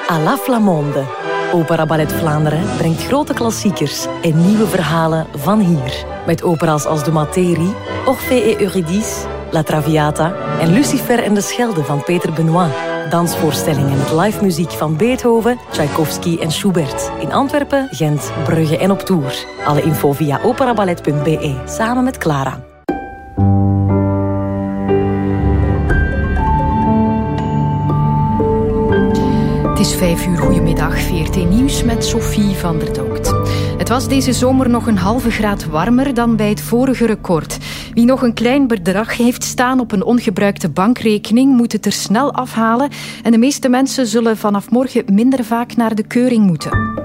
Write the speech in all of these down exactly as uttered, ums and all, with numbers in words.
À la Flamande. Opera Ballet Vlaanderen brengt grote klassiekers en nieuwe verhalen van hier. Met opera's als De Materie, Orphée et Eurydice, La Traviata en Lucifer en de Schelde van Peter Benoit. Dansvoorstellingen met live muziek van Beethoven, Tchaikovsky en Schubert. In Antwerpen, Gent, Brugge en op tour. Alle info via operaballet punt be, samen met Clara. Het is vijf uur, goedemiddag, V R T Nieuws met Sophie van der Doubt. Het was deze zomer nog een halve graad warmer dan bij het vorige record. Wie nog een klein bedrag heeft staan op een ongebruikte bankrekening, moet het er snel afhalen. En de meeste mensen zullen vanaf morgen minder vaak naar de keuring moeten.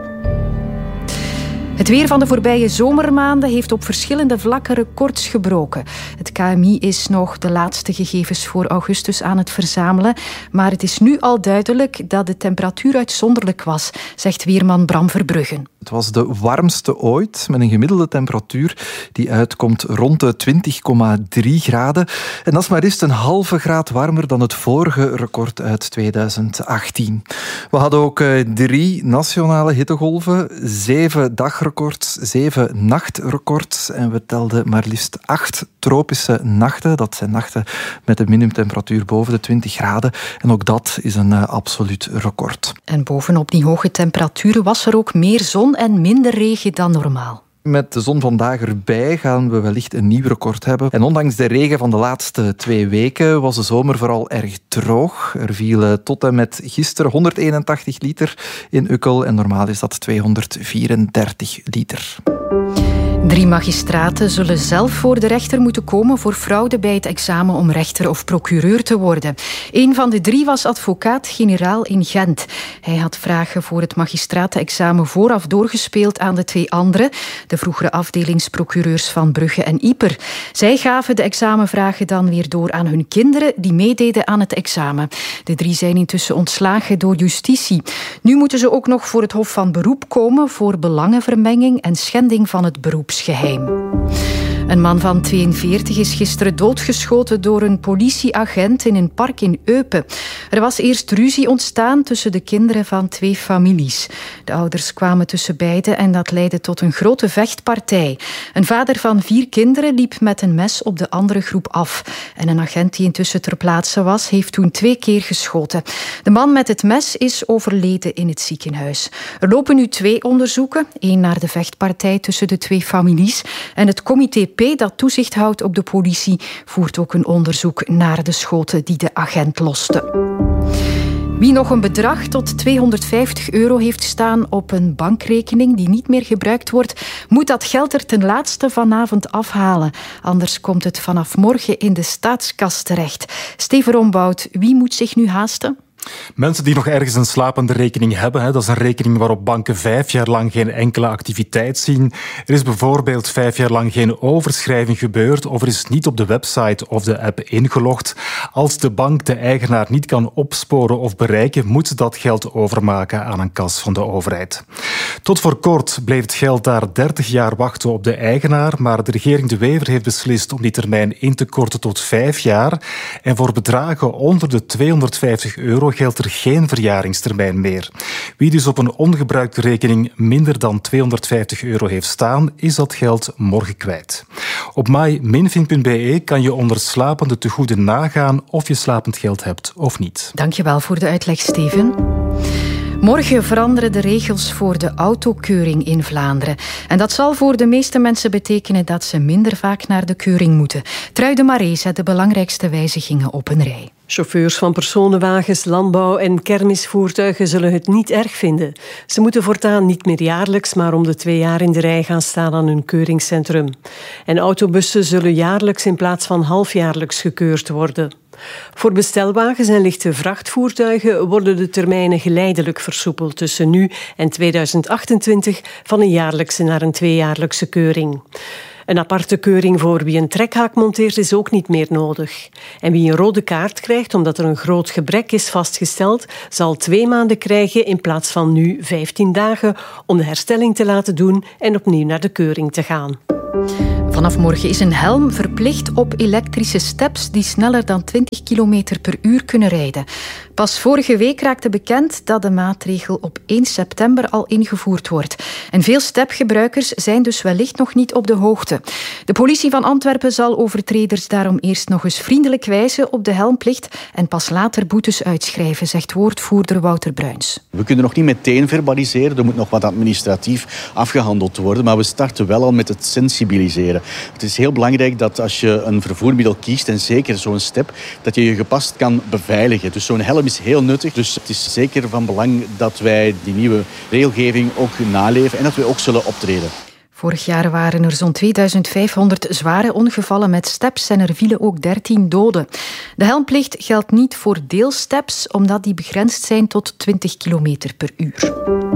Het weer van de voorbije zomermaanden heeft op verschillende vlakken records gebroken. Het K M I is nog de laatste gegevens voor augustus aan het verzamelen. Maar het is nu al duidelijk dat de temperatuur uitzonderlijk was, zegt weerman Bram Verbruggen. Het was de warmste ooit, met een gemiddelde temperatuur die uitkomt rond de twintig komma drie graden. En dat is maar eens een halve graad warmer dan het vorige record uit tweeduizend achttien. We hadden ook drie nationale hittegolven, zeven dagrecords, zeven nachtrecords. En we telden maar liefst acht tropische nachten. Dat zijn nachten met een minimumtemperatuur boven de twintig graden. En ook dat is een uh, absoluut record. En bovenop die hoge temperaturen was er ook meer zon en minder regen dan normaal. Met de zon vandaag erbij gaan we wellicht een nieuw record hebben. En ondanks de regen van de laatste twee weken was de zomer vooral erg droog. Er vielen tot en met gisteren honderdeenentachtig liter in Ukkel en normaal is dat tweehonderdvierendertig liter. Drie magistraten zullen zelf voor de rechter moeten komen voor fraude bij het examen om rechter of procureur te worden. Een van de drie was advocaat-generaal in Gent. Hij had vragen voor het magistratenexamen vooraf doorgespeeld aan de twee anderen, de vroegere afdelingsprocureurs van Brugge en Ieper. Zij gaven de examenvragen dan weer door aan hun kinderen die meededen aan het examen. De drie zijn intussen ontslagen door justitie. Nu moeten ze ook nog voor het Hof van Beroep komen voor belangenvermenging en schending van het beroepsgeheim. Een man van tweeënveertig is gisteren doodgeschoten door een politieagent in een park in Eupen. Er was eerst ruzie ontstaan tussen de kinderen van twee families. De ouders kwamen tussen beiden en dat leidde tot een grote vechtpartij. Een vader van vier kinderen liep met een mes op de andere groep af. En een agent die intussen ter plaatse was, heeft toen twee keer geschoten. De man met het mes is overleden in het ziekenhuis. Er lopen nu twee onderzoeken. Eén naar de vechtpartij tussen de twee families en het comité dat toezicht houdt op de politie voert ook een onderzoek naar de schoten die de agent loste. Wie nog een bedrag tot tweehonderdvijftig euro heeft staan op een bankrekening die niet meer gebruikt wordt, moet dat geld er ten laatste vanavond afhalen. Anders komt het vanaf morgen in de staatskas terecht. Steven Rombout, wie moet zich nu haasten? Mensen die nog ergens een slapende rekening hebben, hè, dat is een rekening waarop banken vijf jaar lang geen enkele activiteit zien. Er is bijvoorbeeld vijf jaar lang geen overschrijving gebeurd of er is niet op de website of de app ingelogd. Als de bank de eigenaar niet kan opsporen of bereiken, moet ze dat geld overmaken aan een kas van de overheid. Tot voor kort bleef het geld daar dertig jaar wachten op de eigenaar, maar de regering De Wever heeft beslist om die termijn in te korten tot vijf jaar. En voor bedragen onder de tweehonderdvijftig euro geldt er geen verjaringstermijn meer. Wie dus op een ongebruikte rekening minder dan tweehonderdvijftig euro heeft staan, is dat geld morgen kwijt. Op my minfin punt be kan je onder slapende tegoeden nagaan of je slapend geld hebt of niet. Dankjewel voor de uitleg, Steven. Morgen veranderen de regels voor de autokeuring in Vlaanderen. En dat zal voor de meeste mensen betekenen dat ze minder vaak naar de keuring moeten. Trui de Maree zet de belangrijkste wijzigingen op een rij. Chauffeurs van personenwagens, landbouw- en kermisvoertuigen zullen het niet erg vinden. Ze moeten voortaan niet meer jaarlijks, maar om de twee jaar in de rij gaan staan aan hun keuringscentrum. En autobussen zullen jaarlijks in plaats van halfjaarlijks gekeurd worden. Voor bestelwagens en lichte vrachtvoertuigen worden de termijnen geleidelijk versoepeld tussen nu en tweeduizend achtentwintig van een jaarlijkse naar een tweejaarlijkse keuring. Een aparte keuring voor wie een trekhaak monteert is ook niet meer nodig. En wie een rode kaart krijgt omdat er een groot gebrek is vastgesteld, zal twee maanden krijgen in plaats van nu vijftien dagen om de herstelling te laten doen en opnieuw naar de keuring te gaan. Vanaf morgen is een helm verplicht op elektrische steps die sneller dan twintig kilometer per uur kunnen rijden. Pas vorige week raakte bekend dat de maatregel op één september al ingevoerd wordt. En veel stepgebruikers zijn dus wellicht nog niet op de hoogte. De politie van Antwerpen zal overtreders daarom eerst nog eens vriendelijk wijzen op de helmplicht en pas later boetes uitschrijven, zegt woordvoerder Wouter Bruins. We kunnen nog niet meteen verbaliseren, er moet nog wat administratief afgehandeld worden, maar we starten wel al met het sensibiliseren. Het is heel belangrijk dat als je een vervoermiddel kiest, en zeker zo'n step, dat je je gepast kan beveiligen. Dus zo'n helm is heel nuttig, dus het is zeker van belang dat wij die nieuwe regelgeving ook naleven en dat we ook zullen optreden. Vorig jaar waren er zo'n tweeduizend vijfhonderd zware ongevallen met steps en er vielen ook dertien doden. De helmplicht geldt niet voor deelsteps, omdat die begrensd zijn tot twintig kilometer per uur.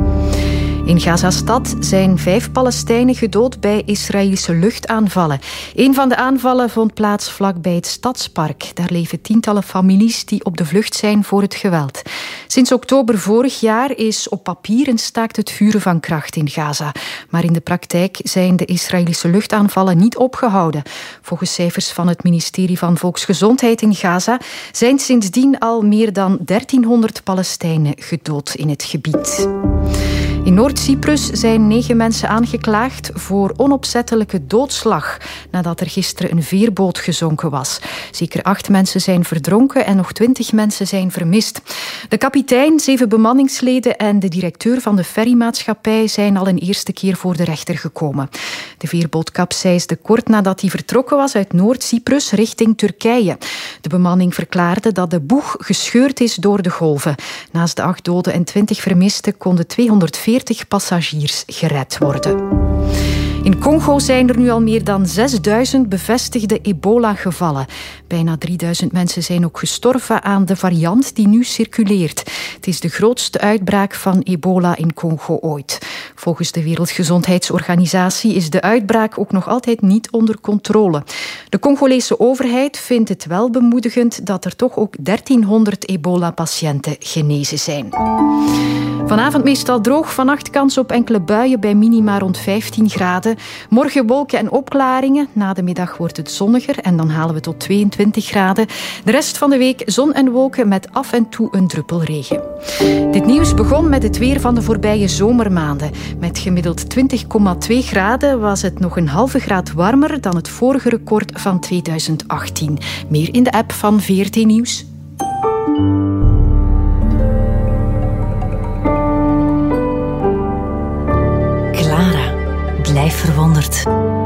In Gaza-stad zijn vijf Palestijnen gedood bij Israëlische luchtaanvallen. Een van de aanvallen vond plaats vlakbij het Stadspark. Daar leven tientallen families die op de vlucht zijn voor het geweld. Sinds oktober vorig jaar is op papier een staakt het vuren van kracht in Gaza. Maar in de praktijk zijn de Israëlische luchtaanvallen niet opgehouden. Volgens cijfers van het ministerie van Volksgezondheid in Gaza zijn sindsdien al meer dan dertienhonderd Palestijnen gedood in het gebied. In Noord-Cyprus zijn negen mensen aangeklaagd voor onopzettelijke doodslag nadat er gisteren een veerboot gezonken was. Zeker acht mensen zijn verdronken en nog twintig mensen zijn vermist. De kapitein, zeven bemanningsleden en de directeur van de ferrymaatschappij zijn al een eerste keer voor de rechter gekomen. De veerboot kapseisde kort nadat hij vertrokken was uit Noord-Cyprus richting Turkije. De bemanning verklaarde dat de boeg gescheurd is door de golven. Naast de acht doden en twintig vermisten konden tweehonderdveertig passagiers gered worden. In Congo zijn er nu al meer dan zesduizend bevestigde ebola-gevallen. Bijna drieduizend mensen zijn ook gestorven aan de variant die nu circuleert. Het is de grootste uitbraak van ebola in Congo ooit. Volgens de Wereldgezondheidsorganisatie is de uitbraak ook nog altijd niet onder controle. De Congolese overheid vindt het wel bemoedigend dat er toch ook dertienhonderd ebola-patiënten genezen zijn. Vanavond meestal droog, vannacht kans op enkele buien bij minima rond vijftien graden. Morgen wolken en opklaringen. Na de middag wordt het zonniger en dan halen we tot tweeëntwintig graden. De rest van de week zon en wolken met af en toe een druppel regen. Dit nieuws begon met het weer van de voorbije zomermaanden. Met gemiddeld twintig komma twee graden was het nog een halve graad warmer dan het vorige record van tweeduizend achttien. Meer in de app van V R T Nieuws. Blijf verwonderd.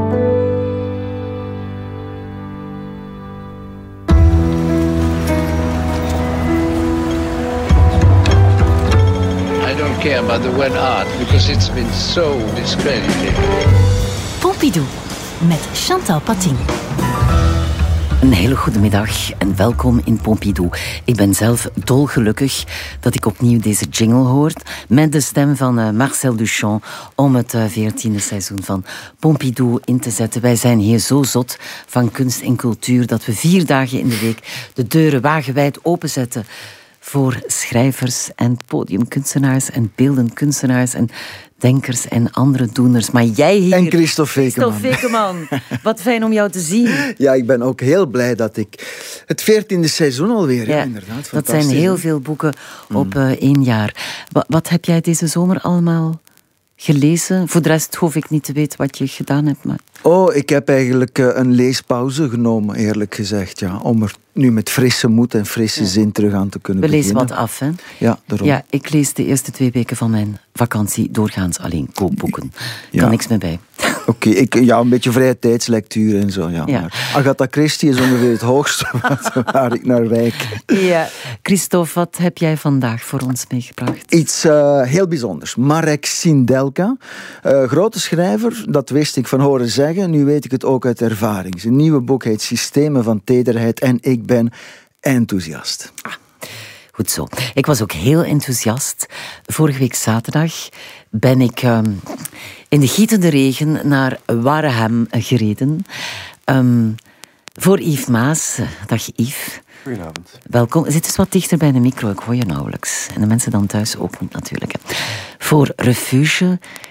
I don't care about the word art because it's been so discredited. Pompidou met Chantal Patin. Een hele goede middag en welkom in Pompidou. Ik ben zelf dolgelukkig dat ik opnieuw deze jingle hoor met de stem van uh, Marcel Duchamp om het uh, veertiende seizoen van Pompidou in te zetten. Wij zijn hier zo zot van kunst en cultuur dat we vier dagen in de week de deuren wagenwijd openzetten voor schrijvers en podiumkunstenaars en beeldenkunstenaars en denkers en andere doeners. Maar jij hier... En Christophe Fekeman. Christophe Fekeman. Wat fijn om jou te zien. Ja, ik ben ook heel blij dat ik... Het veertiende seizoen alweer, ja, ja inderdaad. Dat zijn heel veel boeken op uh, één jaar. Wat, wat heb jij deze zomer allemaal gelezen? Voor de rest hoef ik niet te weten wat je gedaan hebt, maar... Oh, ik heb eigenlijk uh, een leespauze genomen, eerlijk gezegd. Ja, om er nu met frisse moed en frisse ja. zin terug aan te kunnen We beginnen. lezen wat af, hè? Ja, daarom. Ja, ik lees de eerste twee weken van mijn vakantie doorgaans alleen kookboeken. Ja. Kan niks meer bij. Oké, okay, ja, een beetje vrije tijdslectuur en zo. Ja. Ja. Maar Agatha Christie is ongeveer het hoogste waar ik naar reik. Ja. Christophe, wat heb jij vandaag voor ons meegebracht? Iets uh, heel bijzonders. Marek Sindelka, uh, grote schrijver, dat wist ik van horen zeggen. Nu weet ik het ook uit ervaring. Zijn nieuwe boek heet Systemen van Tederheid en ik ben enthousiast. Ah. Goed zo. Ik was ook heel enthousiast. Vorige week zaterdag ben ik um, in de gietende regen naar Wareham gereden. Um, voor Yves Maas. Dag Yves. Goedenavond. Welkom. Zit eens wat dichter bij de micro, ik hoor je nauwelijks. En de mensen dan thuis ook niet natuurlijk. Voor Refuge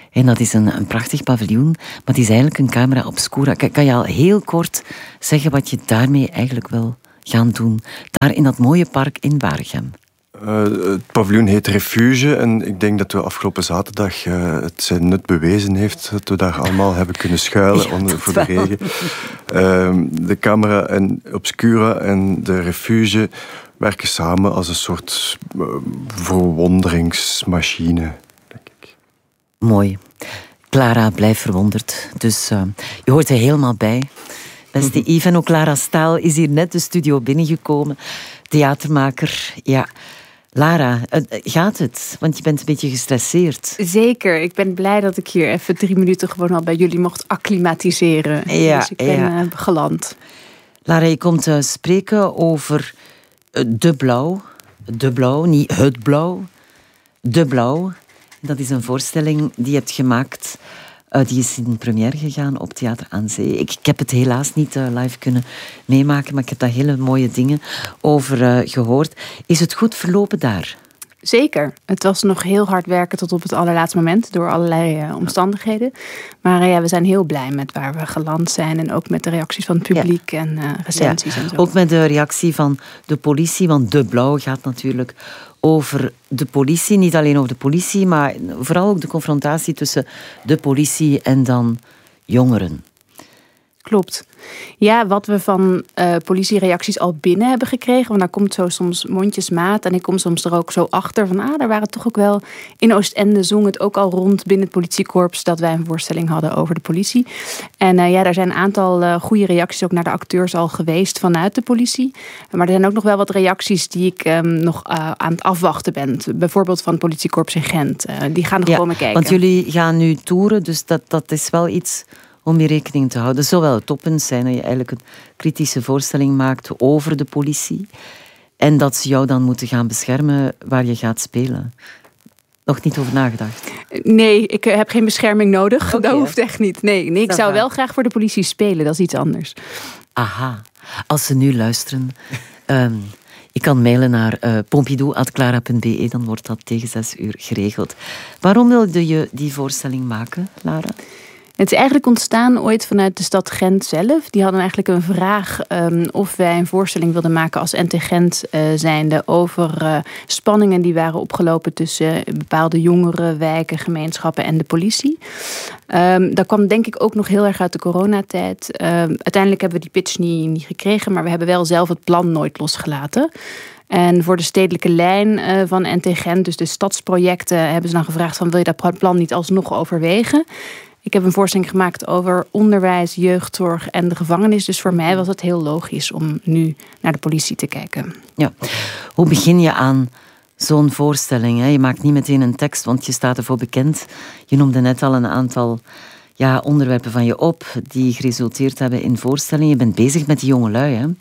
En dat is een, een prachtig paviljoen, maar het is eigenlijk een camera obscura. Kan, kan je al heel kort zeggen wat je daarmee eigenlijk wil gaan doen? Daar in dat mooie park in Waregem. Uh, het paviljoen heet Refuge en ik denk dat we afgelopen zaterdag uh, het zijn nut bewezen heeft dat we daar allemaal hebben kunnen schuilen ja, onder, voor de regen. Uh, de camera en obscura en de Refuge werken samen als een soort uh, verwonderingsmachine, denk ik. Mooi. Clara, blijf verwonderd. Dus uh, je hoort er helemaal bij. Beste Yves, en ook Lara Staal is hier net de studio binnengekomen. Theatermaker, ja. Lara, gaat het? Want je bent een beetje gestresseerd. Zeker. Ik ben blij dat ik hier even drie minuten gewoon al bij jullie mocht acclimatiseren. Ja, dus ik ben ja. uh, geland. Lara, je komt uh, spreken over uh, De Blauw. De Blauw, niet Het Blauw. De Blauw. Dat is een voorstelling die je hebt gemaakt. Uh, die is in première gegaan op Theater aan Zee. Ik, ik heb het helaas niet uh, live kunnen meemaken, maar ik heb daar hele mooie dingen over uh, gehoord. Is het goed verlopen daar? Zeker. Het was nog heel hard werken tot op het allerlaatste moment door allerlei uh, omstandigheden. Maar uh, ja, we zijn heel blij met waar we geland zijn en ook met de reacties van het publiek ja. en uh, recensies ja. en zo. Ook met de reactie van de politie, want De Blauw gaat natuurlijk over de politie. Niet alleen over de politie, maar vooral ook de confrontatie tussen de politie en dan jongeren. Klopt. Ja, wat we van uh, politiereacties al binnen hebben gekregen. Want daar komt zo soms mondjesmaat. En ik kom soms er ook zo achter van... ah, daar waren toch ook wel... In Oostende zong het ook al rond binnen het politiekorps... dat wij een voorstelling hadden over de politie. En uh, ja, daar zijn een aantal uh, goede reacties... ook naar de acteurs al geweest vanuit de politie. Maar er zijn ook nog wel wat reacties... die ik um, nog uh, aan het afwachten ben. Bijvoorbeeld van het politiekorps in Gent. Uh, die gaan nog ja, komen kijken. Want jullie gaan nu toeren, dus dat, dat is wel iets... om je rekening te houden. Zowel het toppunt zijn dat je eigenlijk een kritische voorstelling maakt over de politie en dat ze jou dan moeten gaan beschermen waar je gaat spelen. Nog niet over nagedacht? Nee, ik heb geen bescherming nodig. Okay, dat hoeft echt niet. Nee, nee ik zou wel graag voor de politie spelen. Dat is iets anders. Aha. Als ze nu luisteren... um, je kan mailen naar uh, pompidou apenstaartje clara punt b e. Dan wordt dat tegen zes uur geregeld. Waarom wilde je die voorstelling maken, Lara? Het is eigenlijk ontstaan ooit vanuit de stad Gent zelf. Die hadden eigenlijk een vraag um, of wij een voorstelling wilden maken als N T Gent uh, zijnde over uh, spanningen die waren opgelopen tussen uh, bepaalde jongeren, wijken, gemeenschappen en de politie. Um, dat kwam denk ik ook nog heel erg uit de coronatijd. Um, uiteindelijk hebben we die pitch niet, niet gekregen, maar we hebben wel zelf het plan nooit losgelaten. En voor de stedelijke lijn uh, van N T Gent, dus de stadsprojecten, hebben ze dan gevraagd van wil je dat plan niet alsnog overwegen? Ik heb een voorstelling gemaakt over onderwijs, jeugdzorg en de gevangenis. Dus voor mij was het heel logisch om nu naar de politie te kijken. Ja. Hoe begin je aan zo'n voorstelling? Hè? Je maakt niet meteen een tekst, want je staat ervoor bekend. Je noemde net al een aantal ja, onderwerpen van je op die geresulteerd hebben in voorstellingen. Je bent bezig met die jongelui. Hè?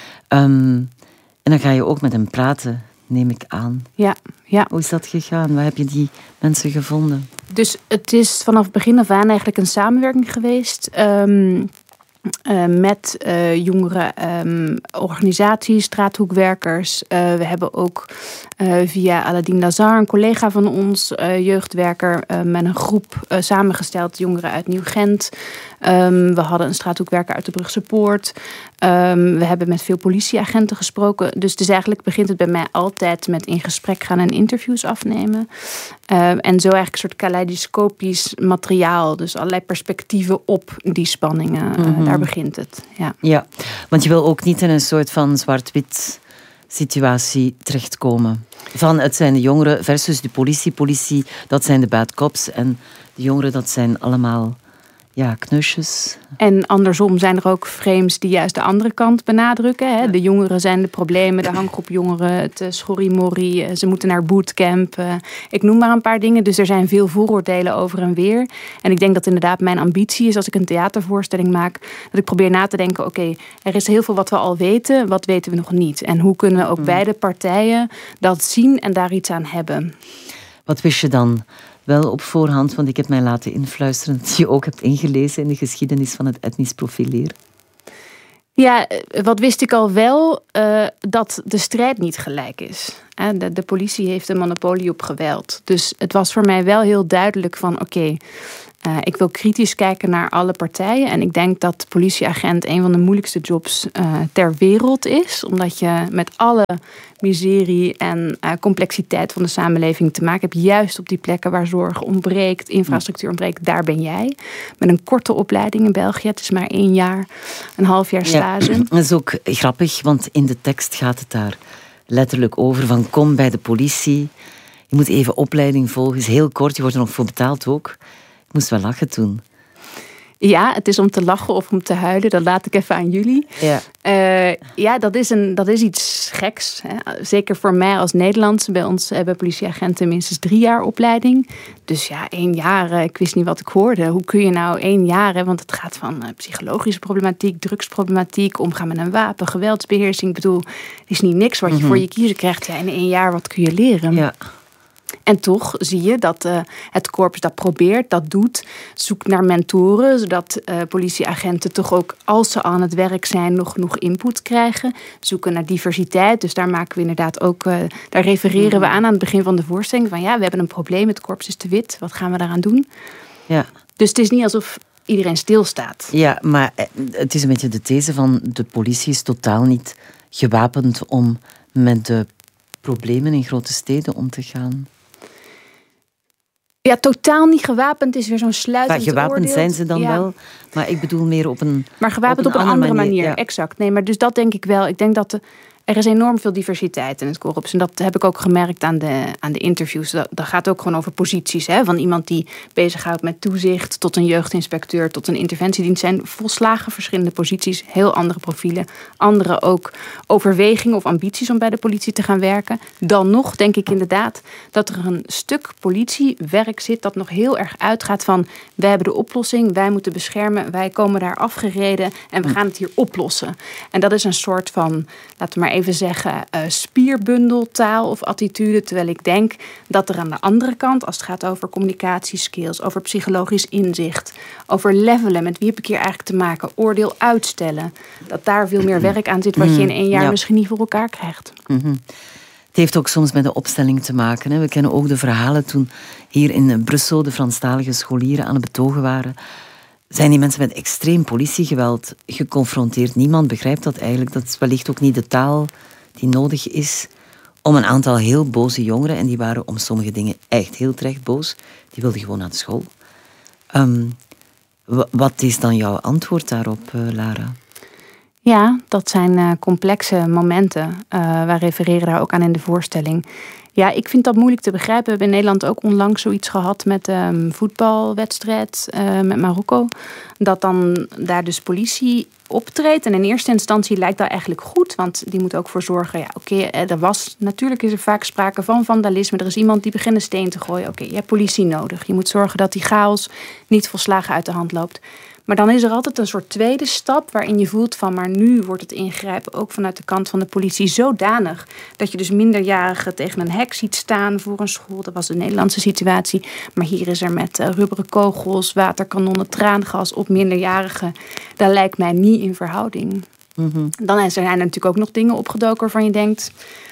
Um, en dan ga je ook met hen praten, neem ik aan. Ja, ja. Hoe is dat gegaan? Waar heb je die mensen gevonden? Dus het is vanaf het begin af aan eigenlijk een samenwerking geweest... Um, uh, met uh, jongere um, organisaties, straathoekwerkers. Uh, we hebben ook uh, via Aladin Lazar, een collega van ons, uh, jeugdwerker... Uh, met een groep uh, samengesteld, jongeren uit Nieuw-Gent. Um, we hadden een straathoekwerker uit de Brugse Poort. Um, we hebben met veel politieagenten gesproken. Dus, dus eigenlijk begint het bij mij altijd met in gesprek gaan en interviews afnemen. Uh, en zo eigenlijk een soort kaleidoscopisch materiaal. Dus allerlei perspectieven op die spanningen. Mm-hmm. Uh, daar begint het. Ja. ja, want je wil ook niet in een soort van zwart-wit situatie terechtkomen. Van het zijn de jongeren versus de politie. Politie, dat zijn de bad cops. En de jongeren, dat zijn allemaal... Ja, knusjes. En andersom zijn er ook frames die juist de andere kant benadrukken. Hè? De jongeren zijn de problemen, de hanggroep jongeren, het uh, schorrimorrie, ze moeten naar bootcamp. Uh, ik noem maar een paar dingen. Dus er zijn veel vooroordelen over en weer. En ik denk dat inderdaad mijn ambitie is als ik een theatervoorstelling maak, dat ik probeer na te denken, oké, okay, er is heel veel wat we al weten, wat weten we nog niet? En hoe kunnen we ook hmm. beide partijen dat zien en daar iets aan hebben? Wat wist je dan wel op voorhand, want ik heb mij laten influisteren dat je ook hebt ingelezen in de geschiedenis van het etnisch profileren? Ja, wat wist ik al wel? Uh, dat de strijd niet gelijk is. De, de politie heeft een monopolie op geweld. Dus het was voor mij wel heel duidelijk van oké, okay, uh, ik wil kritisch kijken naar alle partijen. En ik denk dat politieagent een van de moeilijkste jobs uh, ter wereld is. Omdat je met alle miserie en uh, complexiteit van de samenleving te maken hebt. Juist op die plekken waar zorg ontbreekt, infrastructuur ontbreekt, daar ben jij. Met een korte opleiding in België. Het is maar één jaar, een half jaar stage. Ja, dat is ook grappig, want in de tekst gaat het daar letterlijk over van kom bij de politie. Je moet even opleiding volgen. Is heel kort, je wordt er nog voor betaald ook. Ik moest wel lachen toen. Ja, het is om te lachen of om te huilen. Dat laat ik even aan jullie. Ja, uh, ja dat, is een, dat is iets geks. Hè. Zeker voor mij als Nederlandse. Bij ons hebben politieagenten minstens drie jaar opleiding. Dus ja, één jaar, uh, ik wist niet wat ik hoorde. Hoe kun je nou één jaar, hè, want het gaat van uh, psychologische problematiek, drugsproblematiek, omgaan met een wapen, geweldsbeheersing. Ik bedoel, het is niet niks wat je mm-hmm. voor je kiezen krijgt. Ja, in één jaar, wat kun je leren? Ja. En toch zie je dat uh, het korps dat probeert, dat doet. Zoekt naar mentoren, zodat uh, politieagenten toch ook, als ze aan het werk zijn, nog genoeg input krijgen. Zoeken naar diversiteit. Dus daar maken we inderdaad ook, uh, daar refereren we aan aan het begin van de voorstelling. Van ja, we hebben een probleem, het korps is te wit. Wat gaan we daaraan doen? Ja. Dus het is niet alsof iedereen stilstaat. Ja, maar het is een beetje de these van de politie is totaal niet gewapend om met de problemen in grote steden om te gaan. Ja, totaal niet gewapend is weer zo'n sluitend ja, gewapend oordeel. Zijn ze dan ja. wel, maar ik bedoel meer op een Maar gewapend op een, op een andere, andere manier, manier. Ja. Exact. Nee, maar dus dat denk ik wel. Ik denk dat de, er is enorm veel diversiteit in het korps. En dat heb ik ook gemerkt aan de, aan de interviews. Dat, dat gaat ook gewoon over posities. Hè? Van iemand die bezighoudt met toezicht tot een jeugdinspecteur, tot een interventiedienst. Zijn volslagen verschillende posities, heel andere profielen. Andere ook overwegingen of ambities om bij de politie te gaan werken. Dan nog denk ik inderdaad dat er een stuk politiewerk zit dat nog heel erg uitgaat van wij hebben de oplossing, wij moeten beschermen, wij komen daar afgereden en we gaan het hier oplossen. En dat is een soort van, laten we maar even zeggen, uh, spierbundeltaal of attitude. Terwijl ik denk dat er aan de andere kant, als het gaat over communicatieskills, over psychologisch inzicht, over levelen, met wie heb ik hier eigenlijk te maken, oordeel uitstellen, dat daar veel meer werk aan zit wat je in één jaar ja. misschien niet voor elkaar krijgt. Mm-hmm. Het heeft ook soms met de opstelling te maken. Hè. We kennen ook de verhalen toen hier in Brussel de Franstalige scholieren aan het betogen waren. Zijn die mensen met extreem politiegeweld geconfronteerd? Niemand begrijpt dat eigenlijk. Dat is wellicht ook niet de taal die nodig is om een aantal heel boze jongeren, en die waren om sommige dingen echt heel terecht boos, die wilden gewoon naar de school. Um, wat is dan jouw antwoord daarop, uh, Lara? Ja, dat zijn uh, complexe momenten. Uh, wij refereren daar ook aan in de voorstelling. Ja, ik vind dat moeilijk te begrijpen. We hebben in Nederland ook onlangs zoiets gehad met een um, voetbalwedstrijd uh, met Marokko. Dat dan daar dus politie optreedt. En in eerste instantie lijkt dat eigenlijk goed. Want die moet ook voor zorgen. Ja, oké, okay, er was natuurlijk is er vaak sprake van vandalisme. Er is iemand die begint een steen te gooien. Oké, okay, je hebt politie nodig. Je moet zorgen dat die chaos niet volslagen uit de hand loopt. Maar dan is er altijd een soort tweede stap waarin je voelt van, maar nu wordt het ingrijpen ook vanuit de kant van de politie zodanig dat je dus minderjarigen tegen een hek ziet staan voor een school. Dat was de Nederlandse situatie. Maar hier is er met uh, rubberen kogels, waterkanonnen, traangas op minderjarigen. Dat lijkt mij niet in verhouding. Mm-hmm. Dan zijn er natuurlijk ook nog dingen opgedoken waarvan je denkt,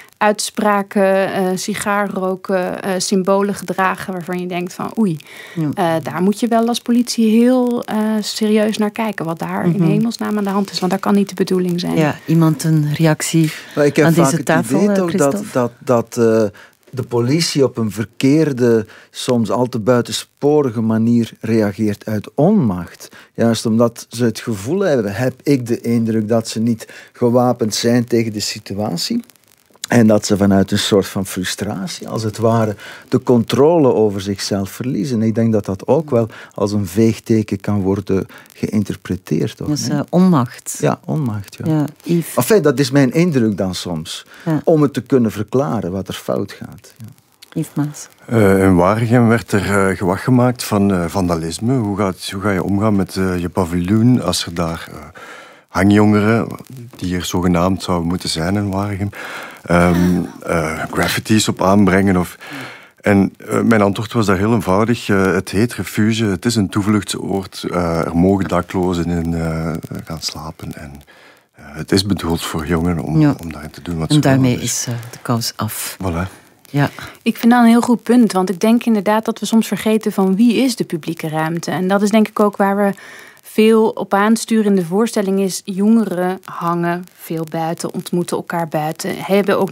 uitspraken, uh, sigaarroken, uh, symbolen gedragen waarvan je denkt van oei, ja. uh, daar moet je wel als politie heel uh, serieus naar kijken wat daar mm-hmm. in hemelsnaam aan de hand is, want dat kan niet de bedoeling zijn. Ja, iemand een reactie maar ik heb aan deze tafel, Ik heb vaak het idee toch dat, dat, dat uh, de politie op een verkeerde, soms al te buitensporige manier reageert uit onmacht. Juist omdat ze het gevoel hebben, heb ik de indruk dat ze niet gewapend zijn tegen de situatie. En dat ze vanuit een soort van frustratie, als het ware, de controle over zichzelf verliezen. Ik denk dat dat ook wel als een veegteken kan worden geïnterpreteerd. Toch, dus uh, onmacht. Ja, onmacht. Ja. Ja, Yves. Enfin, dat is mijn indruk dan soms. Ja. Om het te kunnen verklaren wat er fout gaat. Ja. Yves Maas. Uh, in Waregem werd er uh, gewacht gemaakt van uh, vandalisme. Hoe, gaat, hoe ga je omgaan met uh, je paviljoen als er daar Uh, hangjongeren, die er zogenaamd zouden moeten zijn in Waregem, um, uh, graffitis op aanbrengen. Of... En uh, mijn antwoord was daar heel eenvoudig. Uh, het heet refuge, het is een toevluchtsoord. Uh, er mogen daklozen in uh, gaan slapen. En uh, het is bedoeld voor jongeren om, ja. om daarin te doen wat ze En daarmee willen, dus. is uh, de kous af. Voilà. Ja. Ik vind dat een heel goed punt, want ik denk inderdaad dat we soms vergeten van wie is de publieke ruimte. En dat is denk ik ook waar we veel op aansturen in de voorstelling is, jongeren hangen veel buiten, ontmoeten elkaar buiten, hebben ook